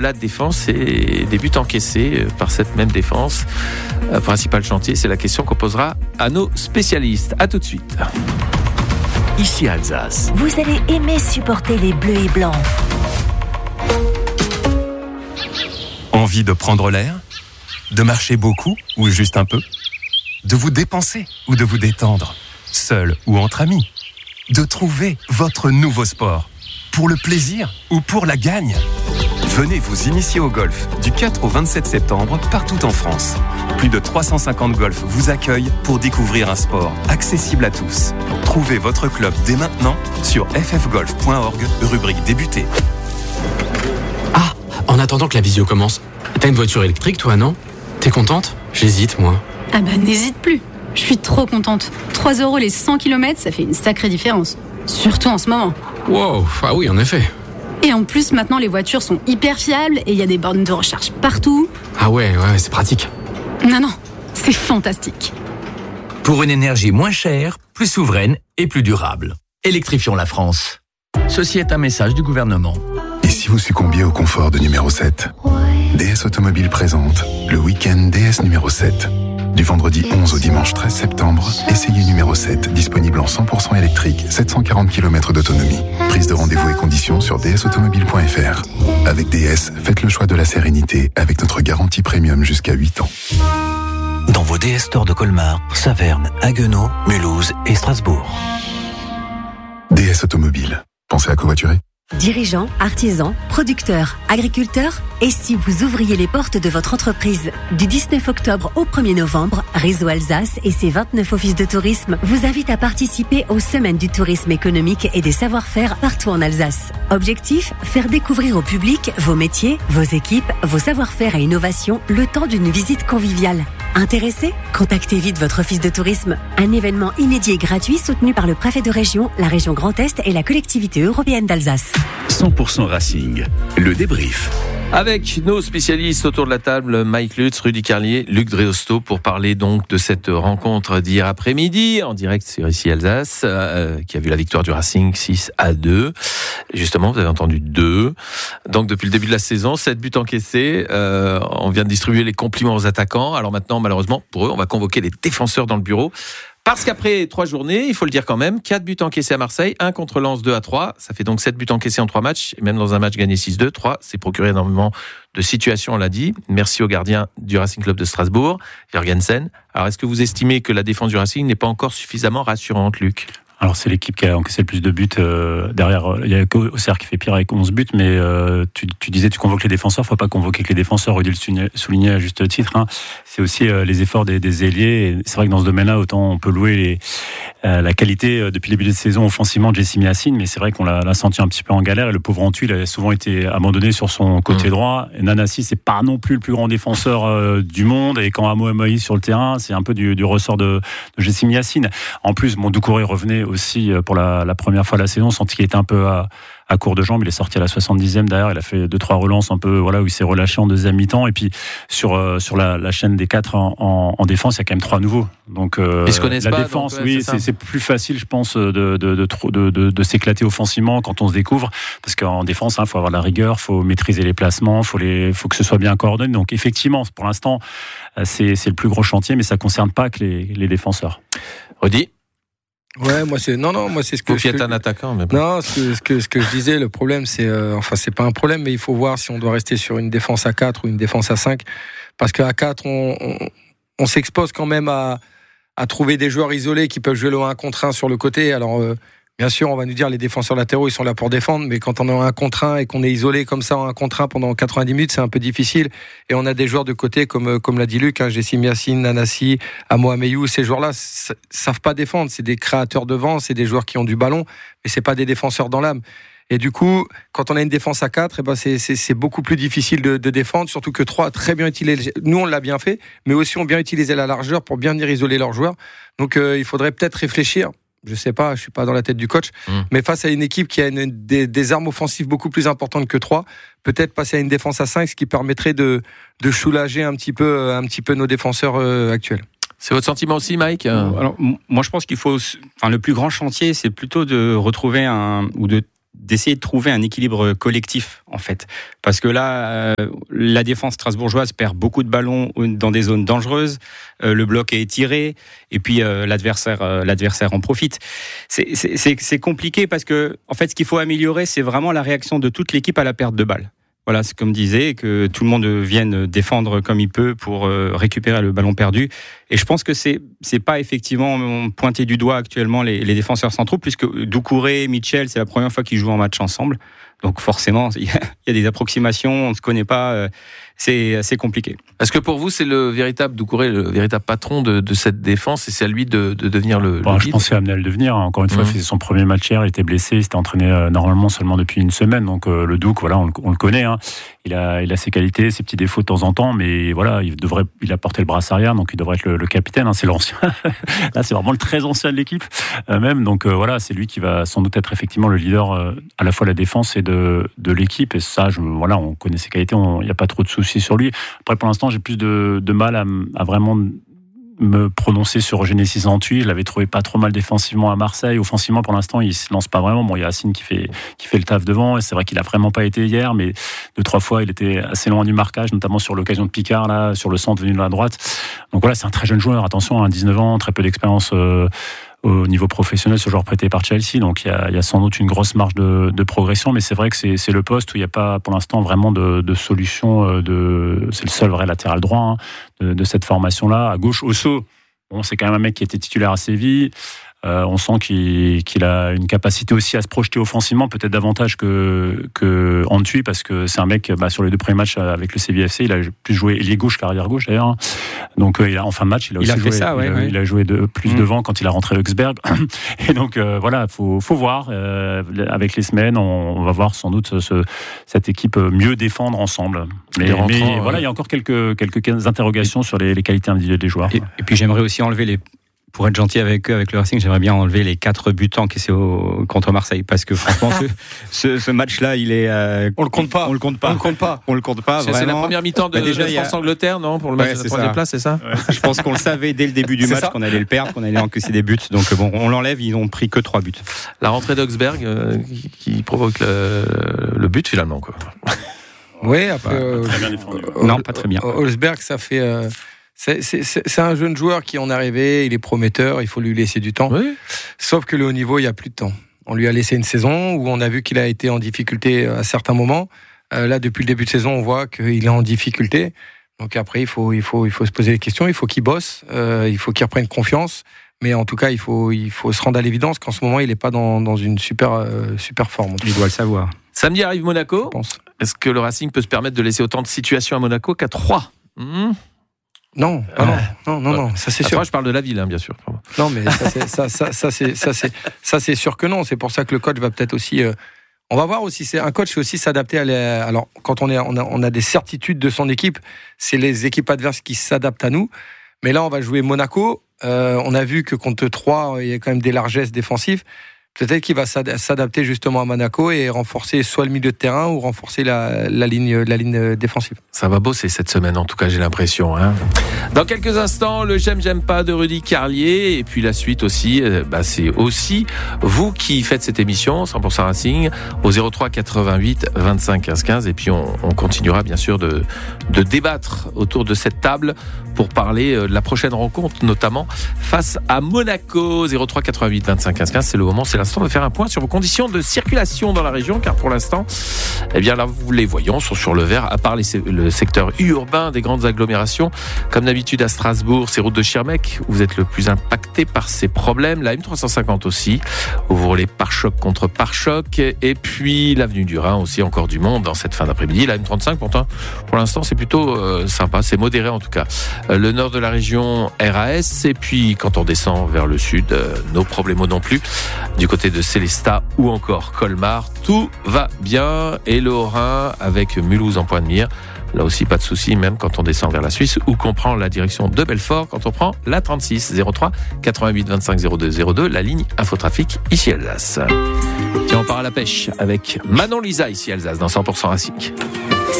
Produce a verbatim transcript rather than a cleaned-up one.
la défense et des buts encaissés par cette même défense. Euh, principal chantier, c'est la question qu'on posera à nos spécialistes. À tout de suite. Ici Alsace. Vous allez aimer supporter les bleus et blancs. Envie de prendre l'air ? De marcher beaucoup ou juste un peu ? De vous dépenser ou de vous détendre ? Seul ou entre amis ? De trouver votre nouveau sport ? Pour le plaisir ou pour la gagne ? Venez vous initier au golf du quatre au vingt-sept septembre partout en France. Plus de trois cent cinquante golfs vous accueillent pour découvrir un sport accessible à tous. Trouvez votre club dès maintenant sur f f golf point org, rubrique débuter. Ah, en attendant que la visio commence, t'as une voiture électrique toi, non ? T'es contente ? J'hésite, moi. Ah bah n'hésite plus. Je suis trop contente. trois euros les cent kilomètres, ça fait une sacrée différence. Surtout en ce moment. Wow, ah oui, en effet. Et en plus, maintenant, les voitures sont hyper fiables et il y a des bornes de recharge partout. Ah ouais, ouais, c'est pratique. Non, non, c'est fantastique. Pour une énergie moins chère, plus souveraine et plus durable. Électrifions la France. Ceci est un message du gouvernement. Et si vous succombiez au confort de numéro sept ? D S Automobile présente le week-end D S numéro sept. Du vendredi onze au dimanche treize septembre, essayez numéro sept, disponible en cent pour cent électrique, sept cent quarante kilomètres d'autonomie. Prise de rendez-vous et conditions sur d s automobile point f r. Avec D S, faites le choix de la sérénité avec notre garantie premium jusqu'à huit ans. Dans vos D S Stores de Colmar, Saverne, Haguenau, Mulhouse et Strasbourg. D S Automobile. Pensez à covoiturer ? Dirigeants, artisans, producteurs, agriculteurs, et si vous ouvriez les portes de votre entreprise ? Du dix-neuf octobre au premier novembre, Réseau Alsace et ses vingt-neuf offices de tourisme vous invitent à participer aux Semaines du tourisme économique et des savoir-faire partout en Alsace. Objectif : faire découvrir au public vos métiers, vos équipes, vos savoir-faire et innovations le temps d'une visite conviviale. Intéressé ? Contactez vite votre office de tourisme. Un événement inédit et gratuit soutenu par le préfet de région, la région Grand Est et la collectivité européenne d'Alsace. cent pour cent Racing, le débrief. Avec nos spécialistes autour de la table, Mike Lutz, Rudy Carlier, Luc Dreosto, pour parler donc de cette rencontre d'hier après-midi, en direct sur Ici Alsace, euh, qui a vu la victoire du Racing six à deux. Justement, vous avez entendu deux. Donc depuis le début de la saison, sept buts encaissés. Euh, on vient de distribuer les compliments aux attaquants. Alors maintenant, malheureusement, pour eux, on va convoquer les défenseurs dans le bureau. Parce qu'après trois journées, il faut le dire quand même, quatre buts encaissés à Marseille, un contre Lens, deux à trois. Ça fait donc sept buts encaissés en trois matchs. Et même dans un match gagné six deux, trois, c'est procuré énormément de situations, on l'a dit. Merci au gardien du Racing Club de Strasbourg, Jørgensen. Alors, est-ce que vous estimez que la défense du Racing n'est pas encore suffisamment rassurante, Luc ? Alors c'est l'équipe qui a encaissé le plus de buts euh, derrière. Il y a Auxerre qui fait pire avec onze buts, mais euh, tu, tu disais tu convoques les défenseurs, faut pas convoquer que les défenseurs. Rudy le soulignait à juste titre. Hein. C'est aussi euh, les efforts des, des ailiers. Et c'est vrai que dans ce domaine-là, autant on peut louer les, euh, la qualité euh, depuis le début de saison offensivement de Jessim Yacine, mais c'est vrai qu'on l'a, l'a senti un petit peu en galère. Et le pauvre Antu, il a souvent été abandonné sur son côté mmh. droit. Et Nanassi, c'est pas non plus le plus grand défenseur euh, du monde. Et quand Amo Amaï sur le terrain, c'est un peu du, du ressort de, de Jessim Yacine. En plus, bon, Doucouré revenait aussi pour la, la première fois de la saison, on sentit qu'il était un peu à, à court de jambes. Il est sorti à la soixante-dixième derrière, il a fait deux trois relances un peu, voilà, où il s'est relâché en deuxième mi-temps. Et puis sur euh, sur la, la chaîne des quatre en, en, en défense, il y a quand même trois nouveaux. Donc euh, ils se connaissent la pas, défense, donc, c'est, oui, c'est, c'est plus facile, je pense, de de de, de, de, de, de s'éclater offensivement quand on se découvre, parce qu'en défense, il hein, faut avoir de la rigueur, faut maîtriser les placements, faut les, faut que ce soit bien coordonné. Donc effectivement, pour l'instant, c'est c'est le plus gros chantier, mais ça concerne pas que les les défenseurs. Rudy. Ouais, moi c'est non non moi c'est ce que vous qui êtes un attaquant mais bon. Non, ce que, ce que ce que je disais, le problème c'est euh, enfin c'est pas un problème, mais il faut voir si on doit rester sur une défense à quatre ou une défense à cinq, parce qu'à quatre on, on on s'expose quand même à à trouver des joueurs isolés qui peuvent jouer le un contre un sur le côté. Alors euh, bien sûr, on va nous dire les défenseurs latéraux ils sont là pour défendre, mais quand on a un contre un et qu'on est isolé comme ça en un contre un pendant quatre-vingt-dix minutes, c'est un peu difficile. Et on a des joueurs de côté comme comme l'a dit Luc, hein, Jessim Yacine, Nanassi, Amo Ameyou, ces joueurs-là s- savent pas défendre. C'est des créateurs devant, c'est des joueurs qui ont du ballon, mais c'est pas des défenseurs dans l'âme. Et du coup, quand on a une défense à quatre, et ben c'est, c'est, c'est beaucoup plus difficile de, de défendre, surtout que trois a très bien utilisé. Nous, on l'a bien fait, mais aussi ont bien utilisé la largeur pour bien venir isoler leurs joueurs. Donc, euh, il faudrait peut-être réfléchir. Je sais pas, je suis pas dans la tête du coach, mmh. mais face à une équipe qui a une, des, des armes offensives beaucoup plus importantes que trois, peut-être passer à une défense à cinq, ce qui permettrait de, de soulager un petit peu, un petit peu nos défenseurs euh, actuels. C'est votre sentiment aussi, Mike ? Alors, moi, je pense qu'il faut, enfin, le plus grand chantier, c'est plutôt de retrouver un ou de d'essayer de trouver un équilibre collectif, en fait. Parce que là, euh, la défense strasbourgeoise perd beaucoup de ballons dans des zones dangereuses, euh, le bloc est étiré, et puis euh, l'adversaire, euh, l'adversaire en profite. C'est, c'est, c'est, c'est compliqué parce que, en fait, ce qu'il faut améliorer, c'est vraiment la réaction de toute l'équipe à la perte de balles. Voilà, c'est comme disait, que tout le monde vienne défendre comme il peut pour récupérer le ballon perdu. Et je pense que c'est c'est pas effectivement pointé du doigt actuellement les, les défenseurs centraux, puisque Doucouré, Mitchell, c'est la première fois qu'ils jouent en match ensemble. Donc forcément, il y a, il y a des approximations, on ne se connaît pas, c'est assez compliqué. Est-ce que pour vous, c'est le véritable Doucouré, le véritable patron de, de cette défense, et c'est à lui de, de devenir le, bon, le Je pensais amener à le devenir. Encore une fois, mmh. il faisait son premier match hier, il était blessé, il s'était entraîné euh, normalement seulement depuis une semaine. Donc euh, le Douc, voilà, on, on le connaît. Hein. Il a, il a ses qualités, ses petits défauts de temps en temps, mais voilà, il devrait, il a porté le brasse arrière, donc il devrait être le, le capitaine. Hein, c'est l'ancien. Là, c'est vraiment le très ancien de l'équipe euh, même. Donc euh, voilà, c'est lui qui va sans doute être effectivement le leader euh, à la fois de la défense et de, de l'équipe. Et ça, je, voilà, on connaît ses qualités, il n'y a pas trop de soucis sur lui. Après, pour l'instant, j'ai plus de, de mal à, à vraiment me prononcer sur Genesis Antwi. Je l'avais trouvé pas trop mal défensivement à Marseille. Offensivement, pour l'instant, il se lance pas vraiment. Bon, il y a Yacine qui fait, qui fait le taf devant. Et c'est vrai qu'il a vraiment pas été hier, mais deux, trois fois, il était assez loin du marquage, notamment sur l'occasion de Picard, là, sur le centre venu de la droite. Donc voilà, c'est un très jeune joueur. Attention, hein, dix-neuf ans, très peu d'expérience, euh, au niveau professionnel, ce joueur prêté par Chelsea, donc il y a, il y a sans doute une grosse marge de, de progression, mais c'est vrai que c'est, c'est le poste où il n'y a pas pour l'instant vraiment de, de solution. De, c'est le seul vrai latéral droit hein, de, de cette formation-là. À gauche, Osso, bon, c'est quand même un mec qui était titulaire à Séville. Euh, on sent qu'il, qu'il a une capacité aussi à se projeter offensivement, peut-être davantage que, que Antwi, parce que c'est un mec, bah, sur les deux premiers matchs avec le C V F C, il a plus joué ailier gauche qu'arrière gauche d'ailleurs. Donc euh, il a, en fin de match, il a il aussi a joué, fait ça, ouais, il, a, ouais. il a joué de, plus mmh. devant quand il a rentré Augsberg. Et donc euh, voilà, faut, faut voir. Euh, avec les semaines, on, on va voir sans doute ce, cette équipe mieux défendre ensemble. Mais, rentrants, mais ouais. voilà, il y a encore quelques, quelques interrogations sur les, les qualités individuelles des joueurs. Et, et puis j'aimerais aussi enlever les Pour être gentil avec eux, avec le Racing, j'aimerais bien enlever les quatre buts encaissés au, contre Marseille, parce que franchement, ce, ce, ce match-là, il est. Euh, on le compte pas. On le compte pas. On le compte pas. On le compte pas. C'est, c'est la première mi-temps de, bah déjà, de France-Angleterre, non, pour le match ouais, de la troisième place, c'est ça. Ouais, je pense qu'on le savait dès le début du match ça. qu'on allait le perdre, qu'on allait encaisser des buts. Donc bon, on l'enlève. Ils ont pris que trois buts. La rentrée d'Augsberg euh, qui, qui provoque le, le but finalement, quoi. Oui, après. Euh, très bien défendu. Euh, non, pas très bien. Augsberg, ça fait. Euh, C'est, c'est, c'est un jeune joueur qui en est arrivé, il est prometteur, il faut lui laisser du temps. Oui. Sauf que le haut niveau, il n'y a plus de temps. On lui a laissé une saison où on a vu qu'il a été en difficulté à certains moments. Euh, là, depuis le début de saison, on voit qu'il est en difficulté. Donc après, il faut, il faut, il faut se poser des questions, il faut qu'il bosse, euh, il faut qu'il reprenne confiance. Mais en tout cas, il faut, il faut se rendre à l'évidence qu'en ce moment, il n'est pas dans, dans une super, euh, super forme. Il doit le savoir. Samedi arrive Monaco. Je pense. Est-ce que le Racing peut se permettre de laisser autant de situations à Monaco qu'à trois mmh. Non, ah non, non, non, non, ça c'est sûr. Moi, je parle de la ville, hein, bien sûr. Non, mais ça, c'est, ça, ça, ça, c'est, ça, c'est, ça, c'est sûr que non. C'est pour ça que le coach va peut-être aussi. Euh, on va voir aussi. C'est un coach fait aussi s'adapter à. Les, alors, quand on est, on a, on a des certitudes de son équipe, c'est les équipes adverses qui s'adaptent à nous. Mais là, on va jouer Monaco. Euh, on a vu que contre trois, il y a quand même des largesses défensives. Peut-être qu'il va s'adapter justement à Monaco et renforcer soit le milieu de terrain ou renforcer la, la, ligne, la ligne défensive. Ça va bosser cette semaine, en tout cas, j'ai l'impression. Hein. Dans quelques instants, le J'aime, j'aime pas de Rudy Carlier. Et puis la suite aussi, bah, c'est aussi vous qui faites cette émission, cent pour cent Racing, au zéro trois quatre-vingt-huit vingt-cinq quinze quinze. Et puis on, on continuera bien sûr de, de débattre autour de cette table pour parler de la prochaine rencontre, notamment face à Monaco. zéro trois quatre-vingt-huit vingt-cinq quinze quinze, c'est le moment, c'est l'instant de faire un point sur vos conditions de circulation dans la région, car pour l'instant, eh bien là, vous les voyons, sont sur le vert, à part les, le secteur urbain des grandes agglomérations. Comme d'habitude à Strasbourg, c'est route de Schirmeck, où vous êtes le plus impacté par ces problèmes. La M trois cent cinquante aussi, où vous roulez pare-choc contre pare-choc. Et puis l'avenue du Rhin aussi, encore du monde dans cette fin d'après-midi. La M trente-cinq, pourtant, pour l'instant, c'est plutôt euh, sympa, c'est modéré en tout cas. Euh, le nord de la région, R A S. Et puis quand on descend vers le sud, euh, nos problèmes non plus. Du côté de Célestat ou encore Colmar, tout va bien. Et le Haut-Rhin avec Mulhouse en point de mire. Là aussi, pas de souci, même quand on descend vers la Suisse ou qu'on prend la direction de Belfort, quand on prend la trente-six. zéro trois quatre-vingt-huit vingt-cinq zéro deux zéro deux, la ligne Infotrafic ici Alsace. Tiens, on part à la pêche avec Manon Lisa ici Alsace dans cent pour cent Racing.